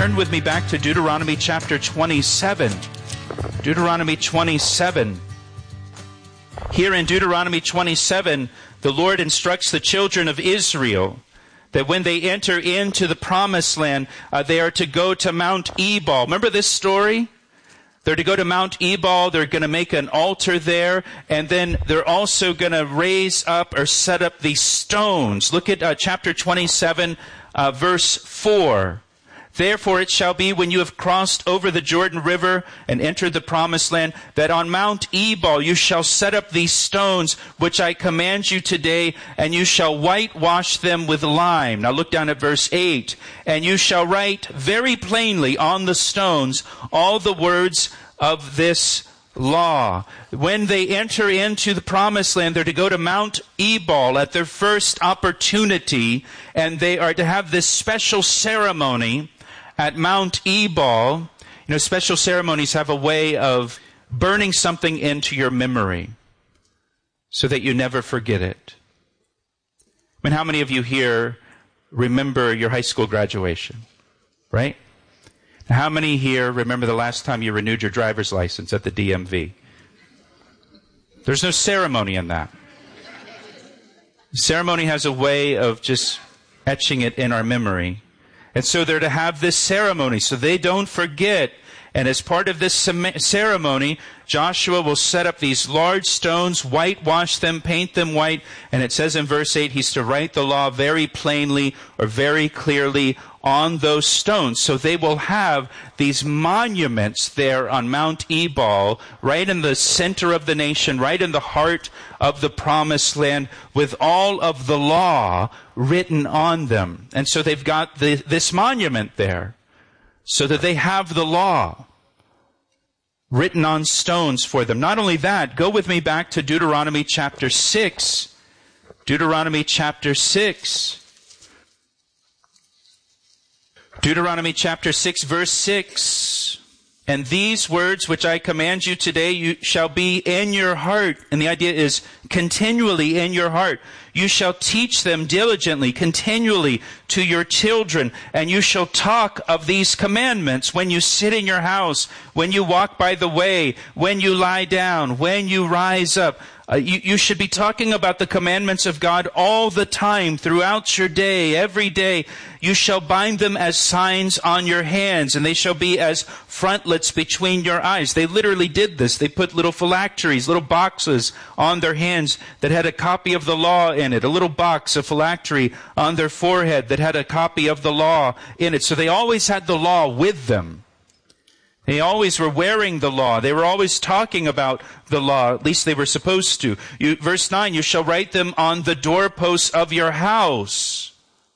Turn with me back to Deuteronomy chapter 27. Deuteronomy 27. Here in Deuteronomy 27, the Lord instructs the children of Israel that when they enter into the promised land, they are to go to Mount Ebal. Remember this story? They're to go to Mount Ebal. They're going to make an altar there. And then they're also going to raise up or set up these stones. Look at chapter 27, verse 4. Therefore it shall be when you have crossed over the Jordan River and entered the promised land, that on Mount Ebal you shall set up these stones which I command you today, and you shall whitewash them with lime. Now look down at verse 8. And you shall write very plainly on the stones all the words of this law. When they enter into the promised land, they're to go to Mount Ebal at their first opportunity, and they are to have this special ceremony at Mount Ebal. You know, special ceremonies have a way of burning something into your memory so that you never forget it. I mean, how many of you here remember your high school graduation, right? How many here remember the last time you renewed your driver's license at the DMV? There's no ceremony in that. The ceremony has a way of just etching it in our memory. And so they're to have this ceremony so they don't forget. And as part of this ceremony, Joshua will set up these large stones, whitewash them, paint them white. And it says in verse 8, he's to write the law very plainly or very clearly on those stones. So they will have these monuments there on Mount Ebal, right in the center of the nation, right in the heart of the promised land, with all of the law written on them. And so they've got this monument there, so that they have the law written on stones for them. Not only that, go with me back to Deuteronomy chapter 6. Deuteronomy chapter 6. Deuteronomy chapter 6, verse 6. And these words which I command you today, you shall be in your heart. And the idea is continually in your heart. You shall teach them diligently, continually to your children. And you shall talk of these commandments when you sit in your house, when you walk by the way, when you lie down, when you rise up. You should be talking about the commandments of God all the time, throughout your day, every day. You shall bind them as signs on your hands, and they shall be as frontlets between your eyes. They literally did this. They put little phylacteries, little boxes on their hands that had a copy of the law in it. A little box, a phylactery on their forehead that had a copy of the law in it. So they always had the law with them. They always were wearing the law. They were always talking about the law. At least they were supposed to. Verse 9, you shall write them on the doorposts of your house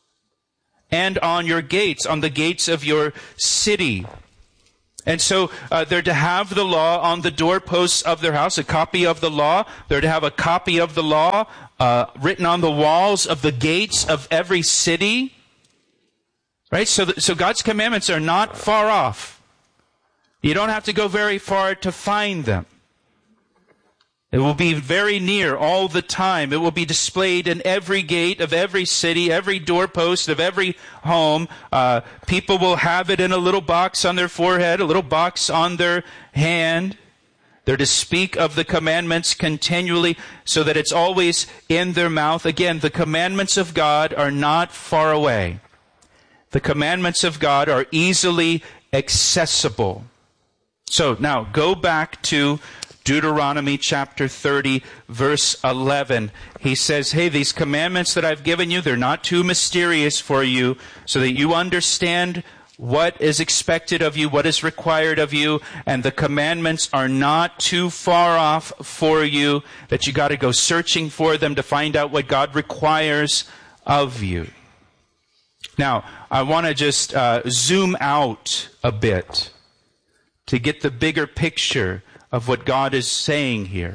and on your gates, on the gates of your city. And so they're to have the law on the doorposts of their house, a copy of the law. They're to have a copy of the law written on the walls of the gates of every city. Right? So God's commandments are not far off. You don't have to go very far to find them. It will be very near all the time. It will be displayed in every gate of every city, every doorpost of every home. People will have it in a little box on their forehead, a little box on their hand. They're to speak of the commandments continually so that it's always in their mouth. Again, the commandments of God are not far away. The commandments of God are easily accessible. So now go back to Deuteronomy chapter 30, verse 11. He says, hey, these commandments that I've given you, they're not too mysterious for you, so that you understand what is expected of you, what is required of you, and the commandments are not too far off for you, that you got to go searching for them to find out what God requires of you. Now, I want to just zoom out a bit to get the bigger picture of what God is saying here.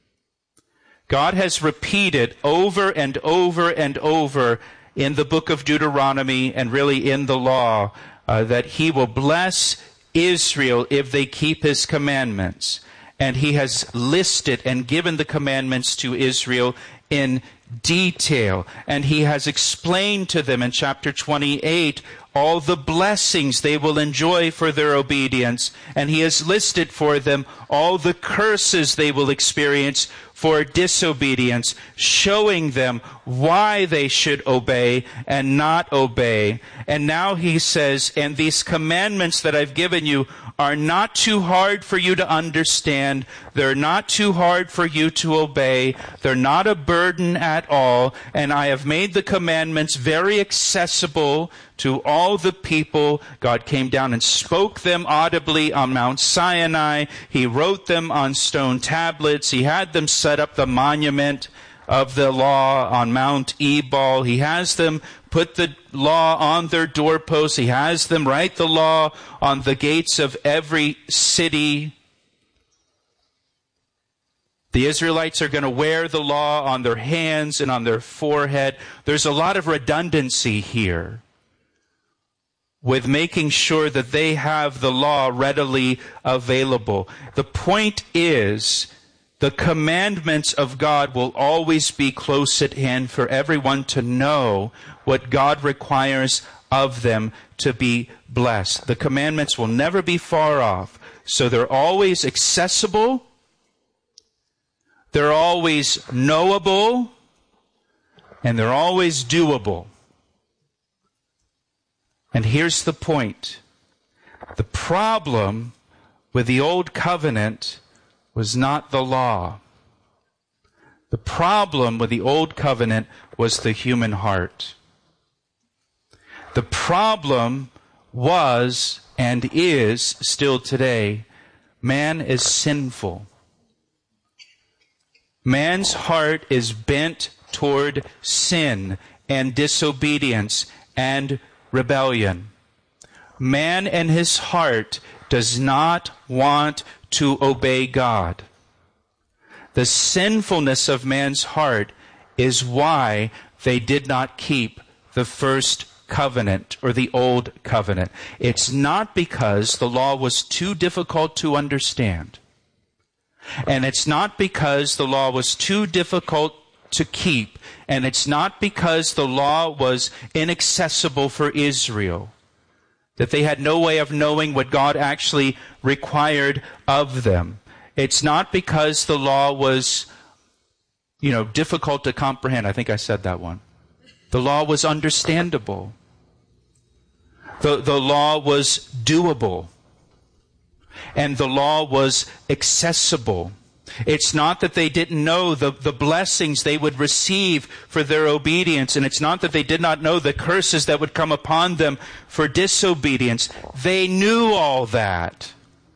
God has repeated over and over and over in the book of Deuteronomy and really in the law that He will bless Israel if they keep His commandments. And He has listed and given the commandments to Israel in detail. And He has explained to them in chapter 28 all the blessings they will enjoy for their obedience, and he has listed for them all the curses they will experience for disobedience, showing them why they should obey and not obey. And now he says, and these commandments that I've given you are not too hard for you to understand. They're not too hard for you to obey. They're not a burden at all. And I have made the commandments very accessible to all the people. God came down and spoke them audibly on Mount Sinai. He wrote them on stone tablets. He had them set up the monument of the law on Mount Ebal. He has them put the law on their doorposts. He has them write the law on the gates of every city. The Israelites are going to wear the law on their hands and on their forehead. There's a lot of redundancy here with making sure that they have the law readily available. The point is, the commandments of God will always be close at hand for everyone to know what God requires of them to be blessed. The commandments will never be far off. So they're always accessible. They're always knowable. And they're always doable. And here's the point. The problem with the old covenant was not the law. The problem with the old covenant was the human heart. The problem was and is still today, man is sinful. Man's heart is bent toward sin and disobedience and rebellion. Man and his heart does not want to obey God. The sinfulness of man's heart is why they did not keep the first covenant or the old covenant. It's not because the law was too difficult to understand. And it's not because the law was too difficult to keep. And it's not because the law was inaccessible for Israel, that they had no way of knowing what God actually required of them. It's not because the law was, difficult to comprehend. I think I said that one. The law was understandable. The law was doable. And the law was accessible. It's not that they didn't know the blessings they would receive for their obedience. And it's not that they did not know the curses that would come upon them for disobedience. They knew all that.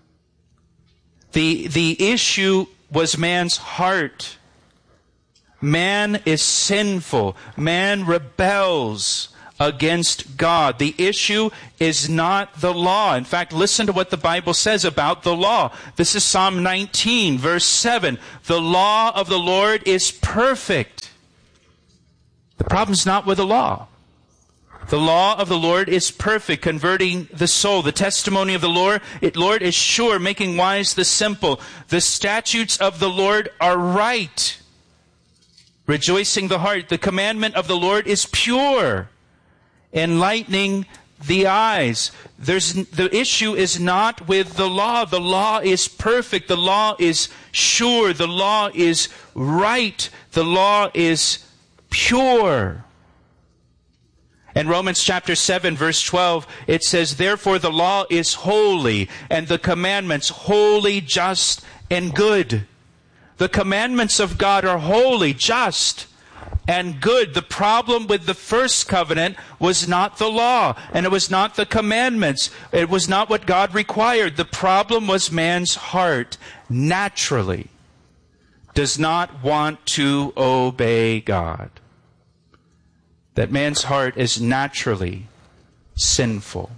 The issue was man's heart. Man is sinful. Man rebels against God. The issue is not the law. In fact, listen to what the Bible says about the law. This is Psalm 19, verse 7. The law of the Lord is perfect. The problem's not with the law. The law of the Lord is perfect, converting the soul. The testimony of the Lord is sure, making wise the simple. The statutes of the Lord are right, rejoicing the heart. The commandment of the Lord is pure, enlightening the eyes. The issue is not with the law. The law is perfect. The law is sure. The law is right. The law is pure. In Romans chapter 7, verse 12, it says, therefore the law is holy, and the commandments holy, just, and good. The commandments of God are holy, just, and good. The problem with the first covenant was not the law, and it was not the commandments. It was not what God required. The problem was man's heart naturally does not want to obey God. That man's heart is naturally sinful.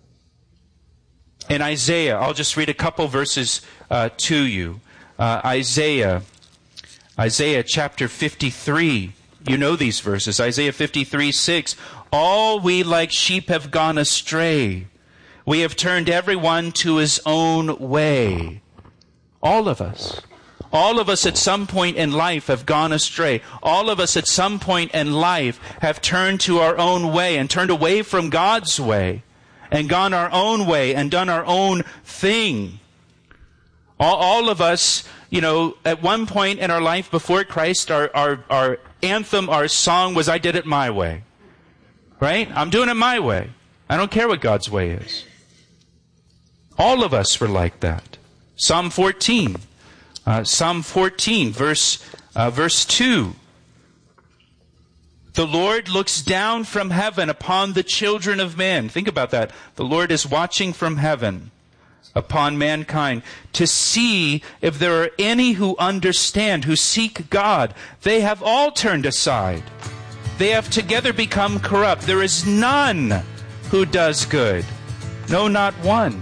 In Isaiah, I'll just read a couple verses to you. Isaiah chapter 53. You know these verses. Isaiah 53:6. All we like sheep have gone astray. We have turned everyone to his own way. All of us. All of us at some point in life have gone astray. All of us at some point in life have turned to our own way and turned away from God's way and gone our own way and done our own thing. All of us, at one point in our life before Christ, our anthem, our song was, I did it my way. Right? I'm doing it my way. I don't care what God's way is. All of us were like that. Psalm 14. Psalm 14, verse 2. The Lord looks down from heaven upon the children of men. Think about that. The Lord is watching from heaven upon mankind to see if there are any who understand, who seek God. They have all turned aside. They have together become corrupt. There is none who does good. No, not one.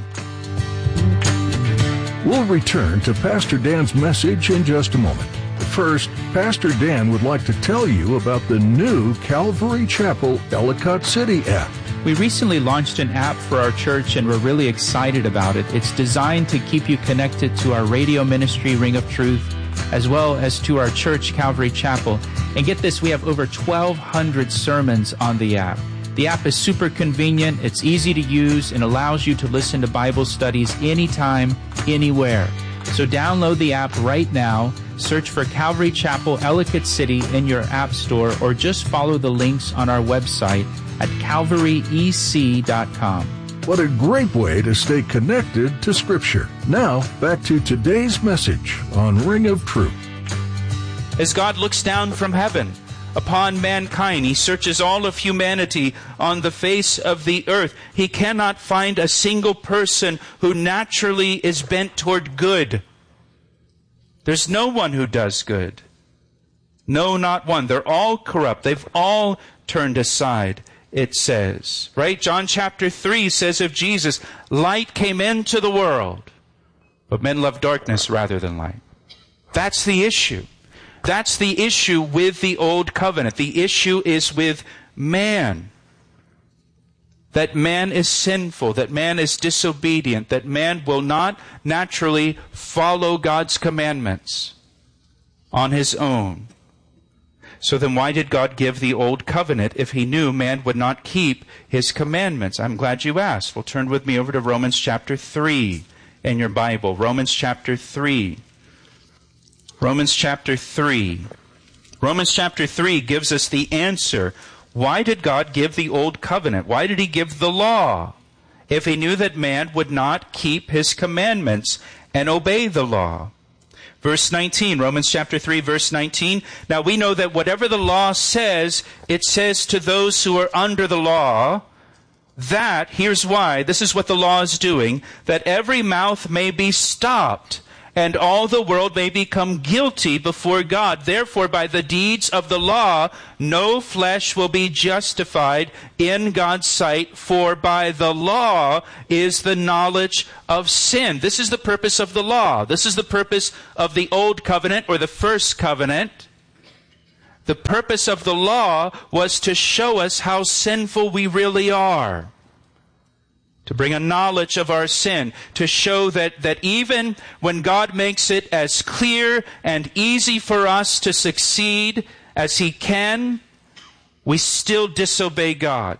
We'll return to Pastor Dan's message in just a moment. First, Pastor Dan would like to tell you about the new Calvary Chapel Ellicott City app. We recently launched an app for our church and we're really excited about it. It's designed to keep you connected to our radio ministry, Ring of Truth, as well as to our church, Calvary Chapel. And get this, we have over 1,200 sermons on the app. The app is super convenient, it's easy to use, and allows you to listen to Bible studies anytime, anywhere. So download the app right now, search for Calvary Chapel Ellicott City in your app store, or just follow the links on our website at calvaryec.com. What a great way to stay connected to Scripture. Now, back to today's message on Ring of Truth. As God looks down from heaven upon mankind, He searches all of humanity on the face of the earth. He cannot find a single person who naturally is bent toward good. There's no one who does good. No, not one. They're all corrupt. They've all turned aside, it says. Right? John chapter 3 says of Jesus, light came into the world, but men love darkness rather than light. That's the issue. That's the issue with the old covenant. The issue is with man. That man is sinful, that man is disobedient, that man will not naturally follow God's commandments on his own. So then why did God give the old covenant if He knew man would not keep His commandments? I'm glad you asked. Well, turn with me over to Romans chapter 3 in your Bible. Romans chapter 3. Romans chapter 3. Romans chapter 3 gives us the answer. Why did God give the old covenant? Why did He give the law if He knew that man would not keep His commandments and obey the law? Verse 19, Romans chapter 3, verse 19. Now we know that whatever the law says, it says to those who are under the law, that, here's why, this is what the law is doing, that every mouth may be stopped, and all the world may become guilty before God. Therefore, by the deeds of the law, no flesh will be justified in God's sight, for by the law is the knowledge of sin. This is the purpose of the law. This is the purpose of the old covenant, or the first covenant. The purpose of the law was to show us how sinful we really are. To bring a knowledge of our sin, to show that even when God makes it as clear and easy for us to succeed as He can, we still disobey God.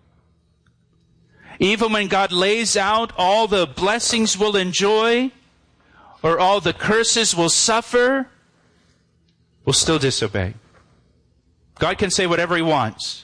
Even when God lays out all the blessings we'll enjoy, or all the curses we'll suffer, we'll still disobey. God can say whatever He wants.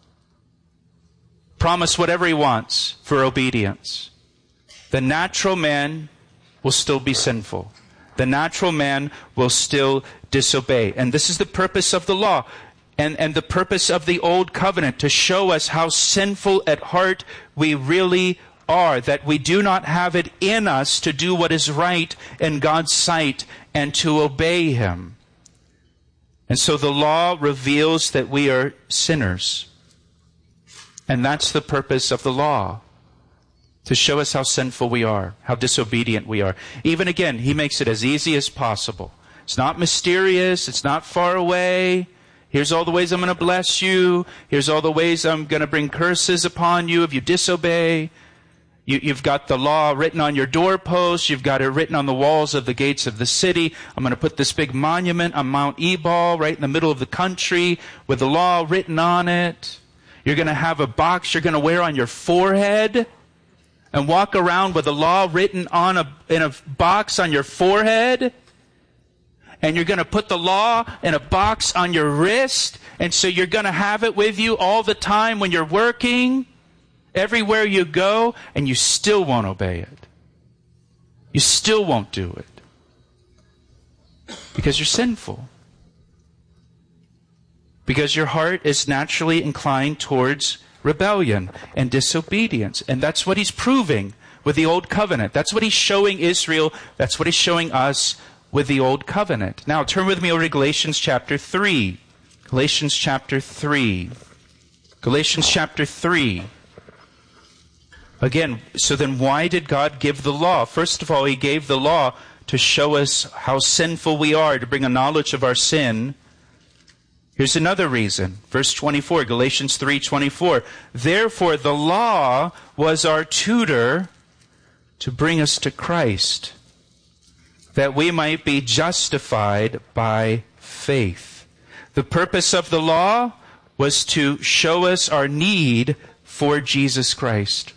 Promise whatever He wants for obedience. The natural man will still be sinful. The natural man will still disobey. And this is the purpose of the law and the purpose of the old covenant, to show us how sinful at heart we really are, that we do not have it in us to do what is right in God's sight and to obey Him. And so the law reveals that we are sinners. And that's the purpose of the law, to show us how sinful we are, how disobedient we are. Even again, He makes it as easy as possible. It's not mysterious. It's not far away. Here's all the ways I'm going to bless you. Here's all the ways I'm going to bring curses upon you if you disobey. You've got the law written on your doorposts. You've got it written on the walls of the gates of the city. I'm going to put this big monument on Mount Ebal right in the middle of the country with the law written on it. You're going to have a box you're going to wear on your forehead and walk around with the law written in a box on your forehead. And you're going to put the law in a box on your wrist. And so you're going to have it with you all the time when you're working, everywhere you go, and you still won't obey it. You still won't do it. Because you're sinful. Because your heart is naturally inclined towards rebellion and disobedience. And that's what he's proving with the Old Covenant. That's what he's showing Israel. That's what he's showing us with the Old Covenant. Now, turn with me over to Galatians chapter 3. Galatians chapter 3. Galatians chapter 3. Again, so then why did God give the law? First of all, he gave the law to show us how sinful we are, to bring a knowledge of our sin. Here's another reason. Verse 24, Galatians 3:24. Therefore, the law was our tutor to bring us to Christ, that we might be justified by faith. The purpose of the law was to show us our need for Jesus Christ.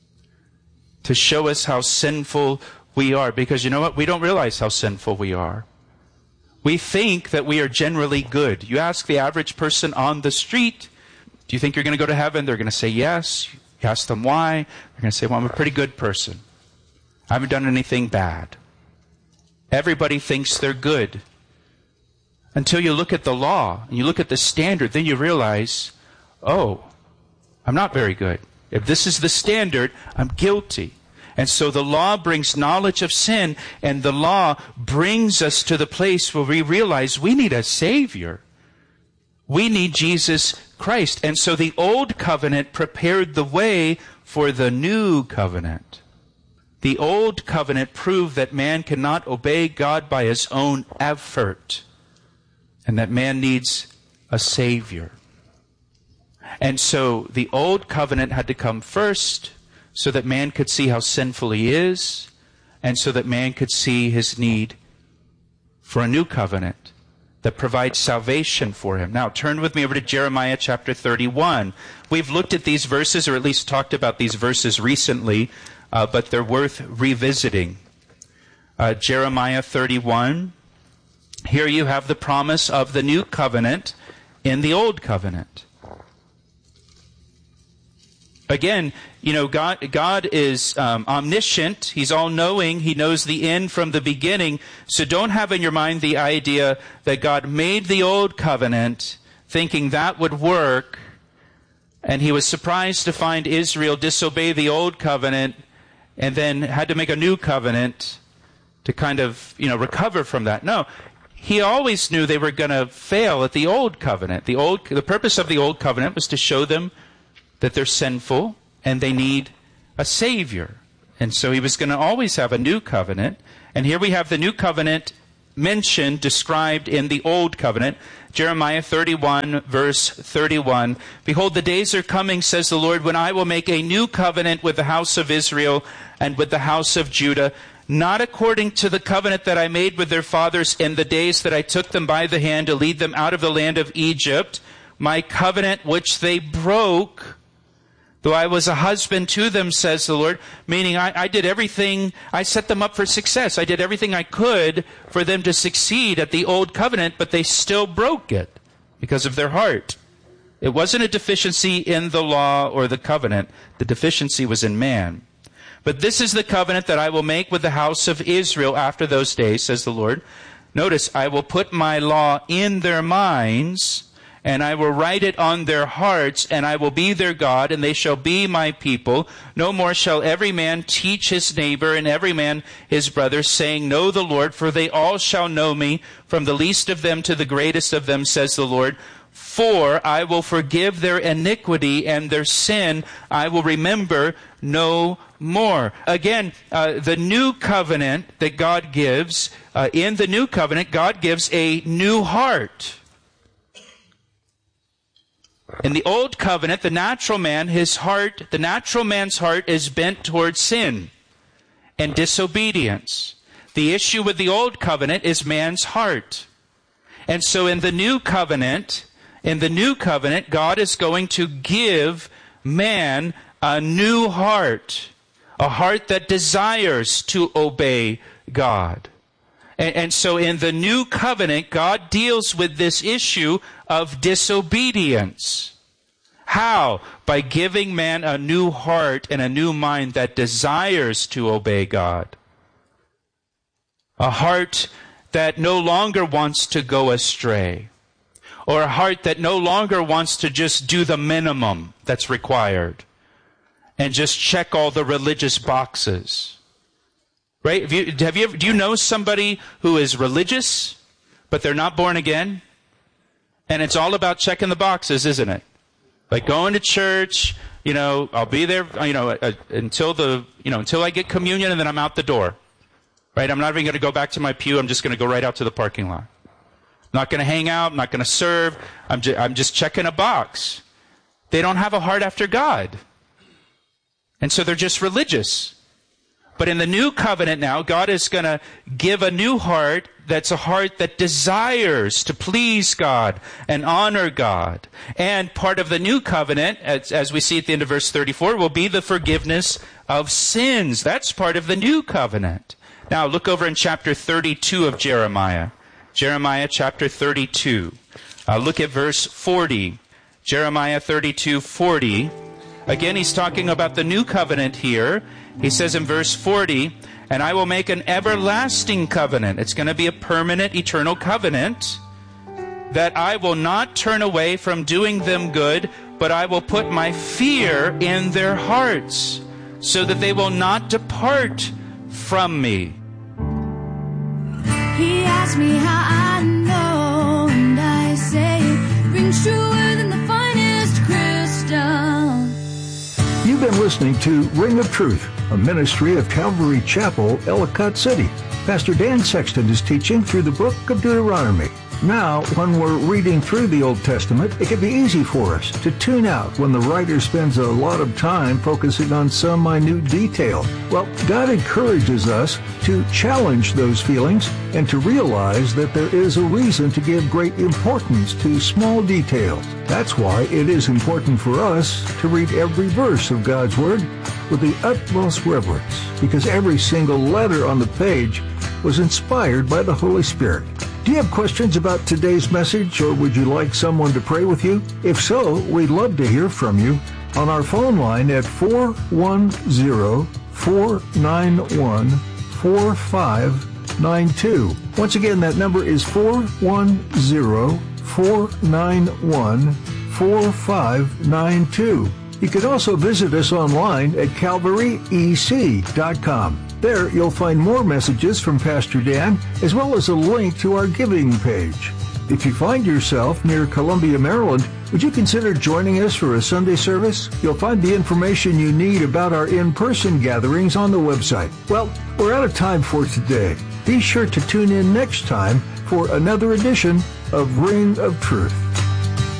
To show us how sinful we are. Because you know what? We don't realize how sinful we are. We think that we are generally good. You ask the average person on the street, do you think you're going to go to heaven? They're going to say yes. You ask them why. They're going to say, well, I'm a pretty good person. I haven't done anything bad. Everybody thinks they're good. Until you look at the law, and you look at the standard, then you realize, oh, I'm not very good. If this is the standard, I'm guilty. And so the law brings knowledge of sin, and the law brings us to the place where we realize we need a Savior. We need Jesus Christ. And so the Old Covenant prepared the way for the New Covenant. The Old Covenant proved that man cannot obey God by his own effort, and that man needs a Savior. And so the Old Covenant had to come first, so that man could see how sinful he is, and so that man could see his need for a new covenant that provides salvation for him. Now, turn with me over to Jeremiah chapter 31. We've looked at these verses, or at least talked about these verses recently, but they're worth revisiting. Jeremiah 31. Here you have the promise of the new covenant in the old covenant. Again, you know, God is omniscient. He's all-knowing. He knows the end from the beginning. So don't have in your mind the idea that God made the old covenant thinking that would work, and he was surprised to find Israel disobey the old covenant and then had to make a new covenant to kind of, recover from that. No. He always knew they were going to fail at the old covenant. The purpose of the old covenant was to show them that they're sinful and they need a Savior. And so he was going to always have a new covenant. And here we have the new covenant mentioned, described in the old covenant. Jeremiah 31, verse 31. Behold, the days are coming, says the Lord, when I will make a new covenant with the house of Israel and with the house of Judah, not according to the covenant that I made with their fathers in the days that I took them by the hand to lead them out of the land of Egypt, my covenant which they broke, though I was a husband to them, says the Lord. Meaning I did everything, I set them up for success. I did everything I could for them to succeed at the old covenant, but they still broke it because of their heart. It wasn't a deficiency in the law or the covenant. The deficiency was in man. But this is the covenant that I will make with the house of Israel after those days, says the Lord. Notice, I will put my law in their minds, and I will write it on their hearts, and I will be their God, and they shall be my people. No more shall every man teach his neighbor and every man his brother, saying, Know the Lord, for they all shall know me, from the least of them to the greatest of them, says the Lord. For I will forgive their iniquity and their sin I will remember no more. Again, the new covenant that God gives, in the new covenant, God gives a new heart. In the old covenant, the natural man's heart is bent towards sin and disobedience. The issue with the old covenant is man's heart. And so in the new covenant, God is going to give man a new heart, a heart that desires to obey God. And so in the new covenant, God deals with this issue of disobedience. How? By giving man a new heart and a new mind that desires to obey God. A heart that no longer wants to go astray. Or a heart that no longer wants to just do the minimum that's required. And just check all the religious boxes. Right? Do you know somebody who is religious, but they're not born again? And it's all about checking the boxes, isn't it? Like going to church, I'll be there, until I get communion, and then I'm out the door. Right? I'm not even going to go back to my pew. I'm just going to go right out to the parking lot. I'm not going to hang out. I'm not going to serve. I'm just checking a box. They don't have a heart after God. And so they're just religious. But in the new covenant now, God is going to give a new heart that's a heart that desires to please God and honor God. And part of the new covenant, as we see at the end of verse 34, will be the forgiveness of sins. That's part of the new covenant. Now look over in chapter 32 of Jeremiah. Jeremiah chapter 32. Look at verse 40. Jeremiah 32:40. Again, he's talking about the new covenant here. He says in verse 40, "And I will make an everlasting covenant." It's going to be a permanent, eternal covenant. "That I will not turn away from doing them good, but I will put my fear in their hearts, so that they will not depart from me." He asked me how I know, and I say it rings truer than the finest crystal. You've been listening to Ring of Truth, a ministry of Calvary Chapel, Ellicott City. Pastor Dan Sexton is teaching through the book of Deuteronomy. Now, when we're reading through the Old Testament, it can be easy for us to tune out when the writer spends a lot of time focusing on some minute detail. Well, God encourages us to challenge those feelings and to realize that there is a reason to give great importance to small details. That's why it is important for us to read every verse of God's Word with the utmost reverence, because every single letter on the page was inspired by the Holy Spirit. Do you have questions about today's message, or would you like someone to pray with you? If so, we'd love to hear from you on our phone line at 410-491-4592. Once again, that number is 410-491-4592. You can also visit us online at calvaryec.com. There, you'll find more messages from Pastor Dan, as well as a link to our giving page. If you find yourself near Columbia, Maryland, would you consider joining us for a Sunday service? You'll find the information you need about our in-person gatherings on the website. Well, we're out of time for today. Be sure to tune in next time for another edition of Ring of Truth.